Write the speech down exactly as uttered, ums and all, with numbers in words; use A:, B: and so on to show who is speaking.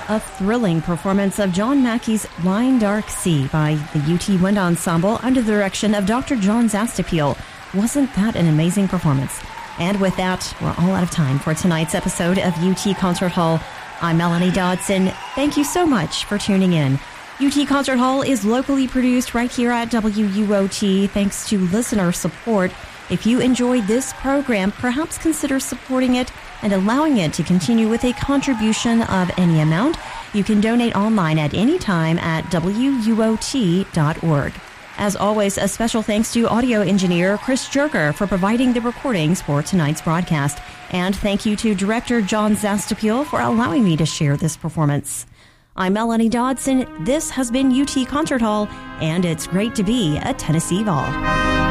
A: A thrilling performance of John Mackey's Wine Dark Sea by the U T Wind Ensemble under the direction of Doctor John Zastipiel. Wasn't that an amazing performance? And with that, we're all out of time for tonight's episode of U T Concert Hall. I'm Melanie Dodson. Thank you so much for tuning in. U T Concert Hall is locally produced right here at W U O T thanks to listener support. If you enjoyed this program, perhaps consider supporting it and allowing it to continue with a contribution of any amount. You can donate online at any time at W U O T dot org. As always, a special thanks to audio engineer Chris Jerker for providing the recordings for tonight's broadcast. And thank you to director John Zastipiel for allowing me to share this performance. I'm Melanie Dodson. This has been U T Concert Hall, and it's great to be a Tennessee Vol.